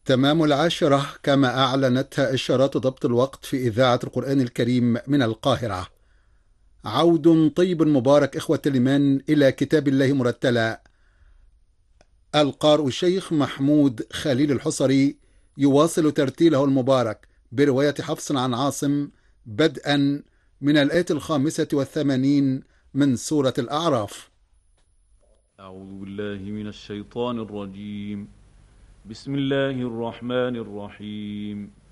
تمام 10 كما أعلنتها إشارات ضبط الوقت في إذاعة القرآن الكريم من القاهرة. عود طيب مبارك إخوة الإيمان إلى كتاب الله مرتلا. القارئ الشيخ محمود خليل الحصري يواصل ترتيله المبارك برواية حفص عن عاصم، بدءا من الآية 85 من سورة الأعراف. أعوذ بالله من الشيطان الرجيم. بسم الله الرحمن الرحيم.